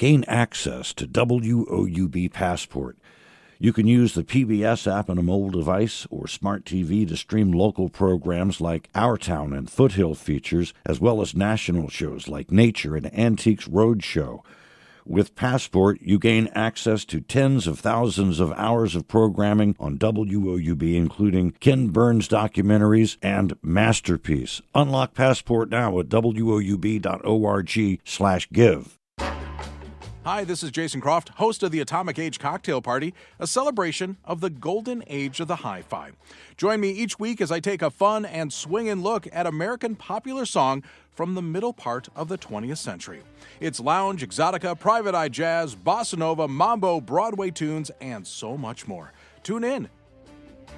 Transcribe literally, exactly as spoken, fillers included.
gain access to W O U B Passport. You can use the P B S app on a mobile device or smart T V to stream local programs like Our Town and Foothill Features, as well as national shows like Nature and Antiques Roadshow. With Passport, you gain access to tens of thousands of hours of programming on W O U B, including Ken Burns documentaries and Masterpiece. Unlock Passport now at W O U B dot org slash give. Hi, this is Jason Croft, host of the Atomic Age Cocktail Party, a celebration of the golden age of the hi-fi. Join me each week as I take a fun and swinging look at American popular song from the middle part of the twentieth century. It's lounge, exotica, private eye jazz, bossa nova, mambo, Broadway tunes, and so much more. Tune in